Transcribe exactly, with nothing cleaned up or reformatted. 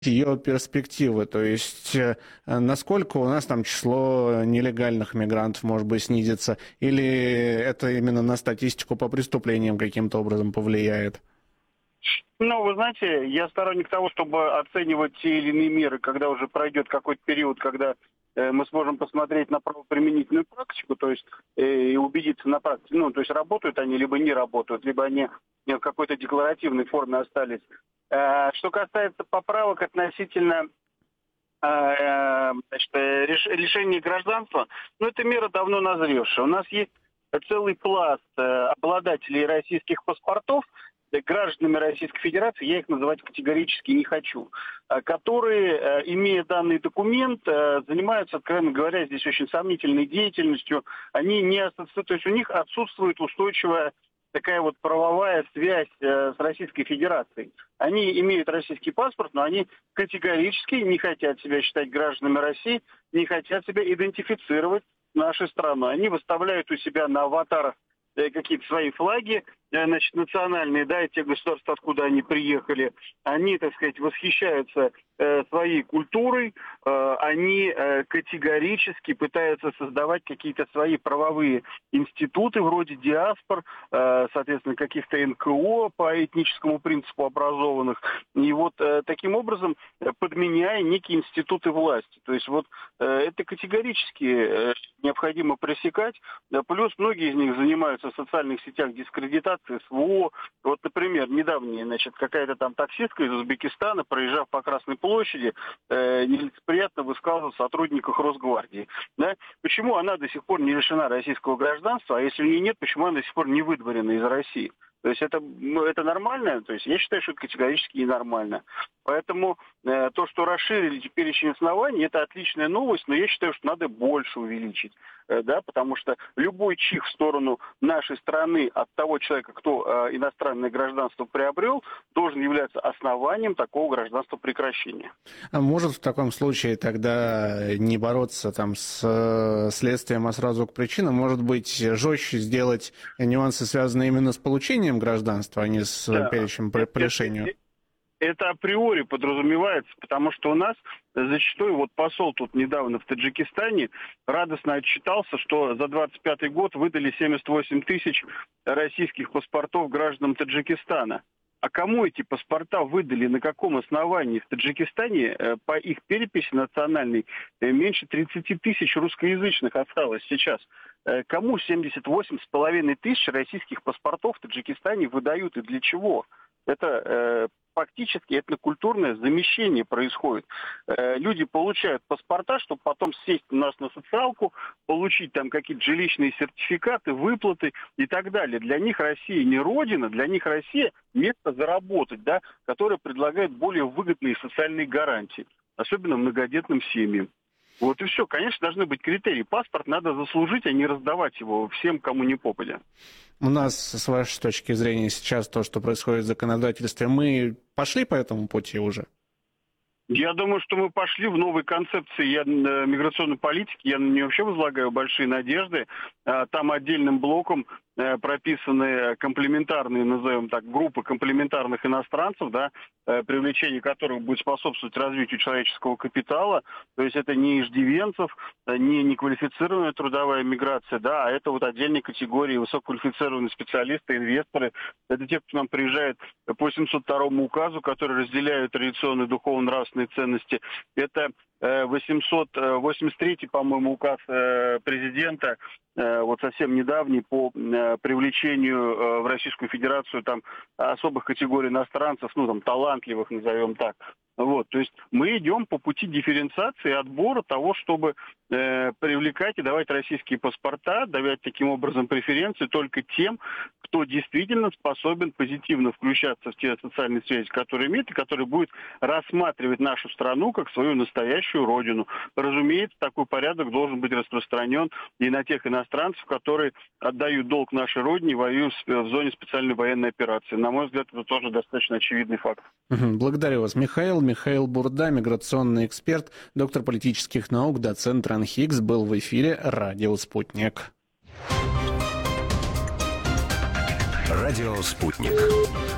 ее перспективы, то есть э, насколько у нас там число нелегальных мигрантов, может быть, снизится, или это именно на статистику по преступлениям каким-то образом повлияет? Ну, вы знаете, я сторонник того, чтобы оценивать те или иные меры, когда уже пройдет какой-то период, когда э, мы сможем посмотреть на правоприменительную практику, то есть э, и убедиться на практике, ну, то есть работают они, либо не работают, либо они в какой-то декларативной форме остались. Э, что касается поправок относительно э, значит, реш, решения гражданства, ну, эта мера давно назревшая. У нас есть целый пласт э, обладателей российских паспортов, гражданами Российской Федерации, я их называть категорически не хочу, которые, имея данный документ, занимаются, откровенно говоря, здесь очень сомнительной деятельностью. Они не отсутствуют, то есть у них отсутствует устойчивая такая вот правовая связь с Российской Федерацией. Они имеют российский паспорт, но они категорически не хотят себя считать гражданами России, не хотят себя идентифицировать нашей страной. Они выставляют у себя на аватарах какие-то свои флаги, значит, национальные, да, и те государства, откуда они приехали, они, так сказать, восхищаются э, своей культурой, э, они э, категорически пытаются создавать какие-то свои правовые институты, вроде диаспор, э, соответственно, каких-то эн ка о по этническому принципу образованных, и вот э, таким образом подменяя некие институты власти. То есть вот э, это категорически э, необходимо пресекать, да, плюс многие из них занимаются в социальных сетях дискредитацией эс вэ о. Вот, например, недавняя, значит, какая-то там таксистка из Узбекистана, проезжав по Красной площади, э, нелицеприятно высказывала о сотрудниках Росгвардии. Да? Почему она до сих пор не лишена российского гражданства, а если у нее нет, почему она до сих пор не выдворена из России? То есть это, ну, это нормально? То есть я считаю, что это категорически ненормально. Поэтому э, то, что расширили перечень оснований, это отличная новость, но я считаю, что надо больше увеличить. Э, да, потому что любой чих в сторону нашей страны от того человека, кто э, иностранное гражданство приобрел, должен являться основанием такого гражданства прекращения. А может в таком случае тогда не бороться там с следствием, а сразу к причинам? Может быть, жестче сделать нюансы, связанные именно с получением гражданства, а не с да. перечнем по решению? Это априори подразумевается, потому что у нас зачастую, вот посол тут недавно в Таджикистане радостно отчитался, что за двадцать пятый год выдали семьдесят восемь тысяч российских паспортов гражданам Таджикистана. А кому эти паспорта выдали, на каком основании? В Таджикистане по их переписи национальной меньше тридцать тысяч русскоязычных осталось сейчас. Кому семьдесят восемь с половиной тысяч российских паспортов в Таджикистане выдают и для чего? Это э, фактически этнокультурное замещение происходит. Э, люди получают паспорта, чтобы потом сесть у нас на социалку, получить там какие-то жилищные сертификаты, выплаты и так далее. Для них Россия не родина, для них Россия место заработать, да, которое предлагает более выгодные социальные гарантии, особенно многодетным семьям. Вот и все. Конечно, должны быть критерии. Паспорт надо заслужить, а не раздавать его всем, кому не попадя. У нас, с вашей точки зрения, сейчас то, что происходит в законодательстве, мы пошли по этому пути уже? Я думаю, что мы пошли в новой концепции я, миграционной политики. Я на нее вообще возлагаю большие надежды. Там отдельным блоком прописаны комплементарные, назовем так, группы комплементарных иностранцев, да, привлечение которых будет способствовать развитию человеческого капитала. То есть это не иждивенцев, не неквалифицированная трудовая миграция, да, а это вот отдельные категории высококвалифицированные специалисты, инвесторы. Это те, кто нам приезжает по семьсот второму указу, которые разделяют традиционные духовно-нравственные ценности. Это восемьсот восемьдесят третий, по-моему, указ президента, вот совсем недавний, по привлечению в Российскую Федерацию там особых категорий иностранцев, ну там талантливых, назовем так. Вот, то есть мы идем по пути дифференциации, отбора того, чтобы э, привлекать и давать российские паспорта, давать таким образом преференции только тем, кто действительно способен позитивно включаться в те социальные связи, которые имеет, и который будет рассматривать нашу страну как свою настоящую родину. Разумеется, такой порядок должен быть распространен и на тех иностранцев, которые отдают долг нашей родине, воюют в зоне специальной военной операции. На мой взгляд, это тоже достаточно очевидный факт. Благодарю вас, Михаил. Михаил Бурда, миграционный эксперт, доктор политических наук, доцент РАНХИКС, был в эфире «Радио Спутник». «Радио Спутник».